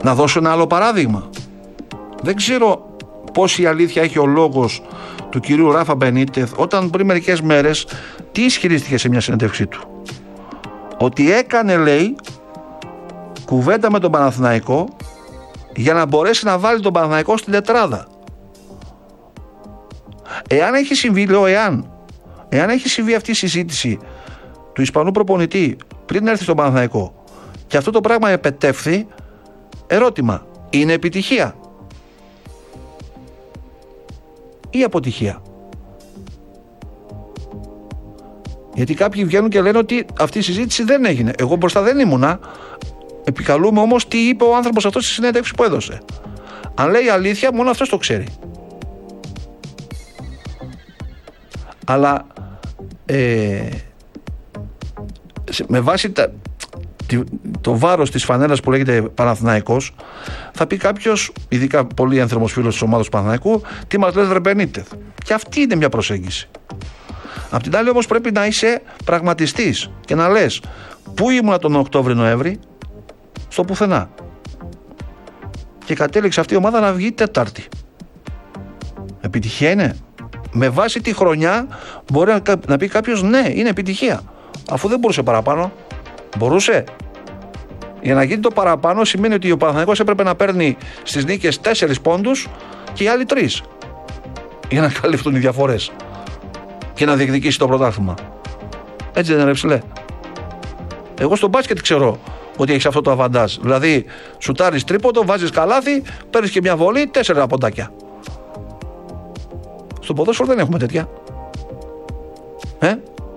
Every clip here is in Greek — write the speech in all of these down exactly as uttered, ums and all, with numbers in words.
Να δώσω ένα άλλο παράδειγμα. Δεν ξέρω πόση αλήθεια έχει ο λόγος του κυρίου Ράφα Μπενίτεθ όταν πριν μερικές μέρες τι ισχυρίστηκε σε μια συνέντευξή του? Ότι έκανε, λέει, κουβέντα με τον Παναθηναϊκό για να μπορέσει να βάλει τον Παναθηναϊκό στην τετράδα. Εάν έχει συμβεί, λέω εάν, εάν έχει συμβεί αυτή η συζήτηση του Ισπανού προπονητή πριν έρθει στον Παναθηναϊκό και αυτό το πράγμα επετεύθη, ερώτημα, είναι επιτυχία ή αποτυχία? Γιατί κάποιοι βγαίνουν και λένε ότι αυτή η συζήτηση δεν έγινε. Εγώ μπροστά δεν ήμουνα. Επικαλούμε όμως τι είπε ο άνθρωπος αυτός στη συνέντευξη που έδωσε. Αν λέει αλήθεια, μόνο αυτός το ξέρει. Αλλά ε, με βάση τα, το βάρος της φανέλας που λέγεται Παναθηναϊκός, θα πει κάποιος, ειδικά πολύ ένθρωμος φίλος της ομάδας του Παναθηναϊκού, τι μας λες ρε Μπενίτεθ? Και αυτή είναι μια προσέγγιση. Απ' την άλλη όμως πρέπει να είσαι πραγματιστής και να λες πού ήμουνα τον Οκτώβρη-Νοέμβρη? Στο πουθενά. Και κατέληξε αυτή η ομάδα να βγει Τετάρτη. Επιτυχία είναι? Με βάση τη χρονιά μπορεί να, να πει κάποιος ναι, είναι επιτυχία. Αφού δεν μπορούσε παραπάνω. Μπορούσε. Για να γίνει το παραπάνω σημαίνει ότι ο Παναθηναϊκός έπρεπε να παίρνει στις νίκες τέσσερις πόντους και οι άλλοι τρεις, για να καλυφθούν οι διαφορές και να διεκδικήσει το πρωτάθλημα. Έτσι δεν είναι, ρε ψηλέ? Εγώ στο μπάσκετ ξέρω ότι έχεις αυτό το αβαντάζ. Δηλαδή, σουτάρεις τρίποντο, βάζεις καλάθι, παίρνεις και μια βολή, τέσσερα ποντάκια. Στο ποδόσφαιρο δεν έχουμε τέτοια. Ε?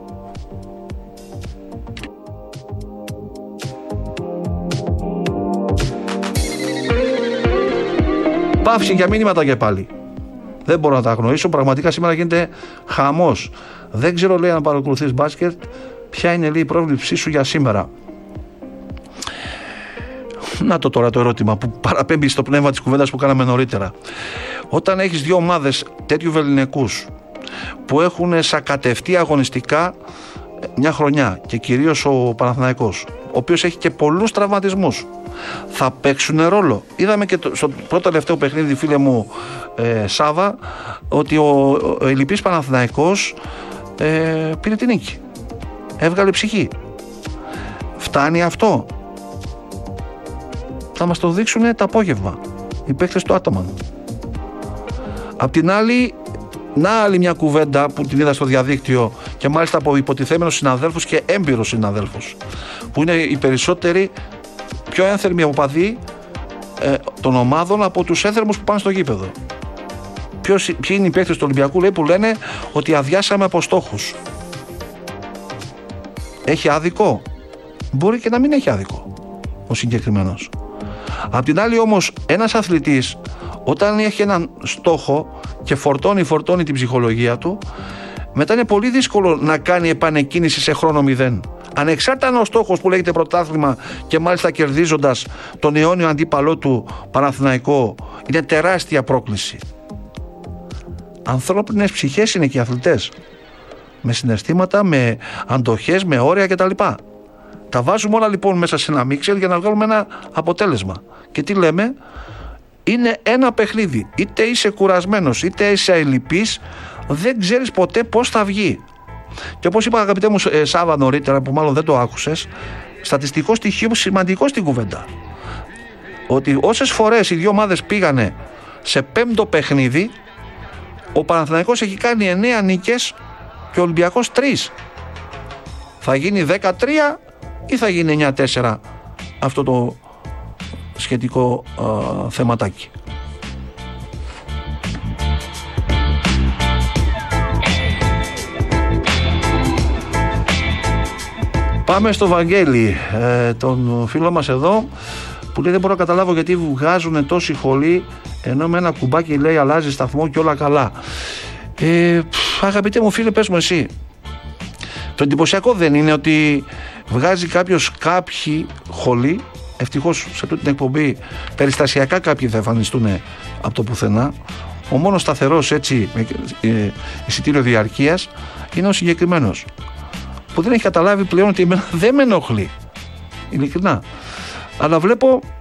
Παύση για μήνυματα και πάλι. Δεν μπορώ να τα αγνοήσω. Πραγματικά σήμερα γίνεται χαμός. Δεν ξέρω, λέει, αν παρακολουθείς μπάσκετ, ποια είναι, λέει, η πρόβλεψή σου για σήμερα. Να το τώρα το ερώτημα που παραπέμπει στο πνεύμα της κουβέντας που κάναμε νωρίτερα. Όταν έχεις δύο ομάδες τέτοιου βεληνικούς που έχουν σακατευτεί αγωνιστικά μια χρονιά και κυρίως ο Παναθηναϊκός, ο οποίος έχει και πολλούς τραυματισμούς, θα παίξουν ρόλο? Είδαμε και το, στο πρώτο τελευταίο παιχνίδι, φίλε μου ε, Σάβα, ότι ο, ο ελλειπής Παναθηναϊκός ε, πήρε την νίκη, έβγαλε ψυχή. Φτάνει αυτό? Θα μας το δείξουν το απόγευμα οι παίκτες του Άταμαν. Απ' την άλλη, να άλλη μια κουβέντα που την είδα στο διαδίκτυο και μάλιστα από υποτιθέμενους συναδέλφους και έμπειρους συναδέλφους, που είναι οι περισσότεροι πιο ένθερμοι οπαδοί ε, των ομάδων από τους ένθερμους που πάνε στο γήπεδο. Ποιος, ποιοι είναι οι παίκτες του Ολυμπιακού, λέει, που λένε ότι αδειάσαμε από στόχους? Έχει άδικο? Μπορεί και να μην έχει άδικο ο συγκεκριμένος. Απ' την άλλη όμως, ένας αθλητής όταν έχει έναν στόχο και φορτώνει φορτώνει την ψυχολογία του, μετά είναι πολύ δύσκολο να κάνει επανεκκίνηση σε χρόνο μηδέν. Ανεξάρτητα αν ο στόχος που λέγεται πρωτάθλημα και μάλιστα κερδίζοντας τον αιώνιο αντίπαλό του Παναθηναϊκό, είναι τεράστια πρόκληση. Ανθρώπινες ψυχές είναι και οι αθλητές, με συναισθήματα, με αντοχές, με όρια κτλ. Τα βάζουμε όλα λοιπόν μέσα σε ένα μίξερ για να βγάλουμε ένα αποτέλεσμα. Και τι λέμε? Είναι ένα παιχνίδι. Είτε είσαι κουρασμένος, είτε είσαι ελλειπής, δεν ξέρεις ποτέ πώς θα βγει. Και όπως είπα, αγαπητέ μου ε, Σάβα νωρίτερα, που μάλλον δεν το άκουσες, στατιστικό στοιχείο σημαντικό στην κουβέντα, ότι όσες φορές οι δύο ομάδες πήγανε σε πέμπτο παιχνίδι, ο Παναθηναϊκός έχει κάνει εννέα νίκες και ο Ολυμπιακός τρεις. Θα γίνει δέκα τρία ή θα γίνει εννέα τέσσερα αυτό το σχετικό α, θεματάκι? Πάμε στο Βαγγέλη, ε, τον φίλο μας εδώ, που λέει δεν μπορώ να καταλάβω γιατί βγάζουν τόση χολή ενώ με ένα κουμπάκι λέει αλλάζει σταθμό και όλα καλά. Ε, αγαπητέ μου φίλε, πες μου εσύ, το εντυπωσιακό δεν είναι ότι βγάζει κάποιος κάποιοι χολή? Ευτυχώς σε τούτη την εκπομπή περιστασιακά κάποιοι θα εμφανιστούν από το πουθενά. Ο μόνος σταθερός έτσι ε, εισιτήριο διαρκείας είναι ο συγκεκριμένος, που δεν έχει καταλάβει πλέον ότι εμένα δεν με ενοχλεί, ειλικρινά. Αλλά βλέπω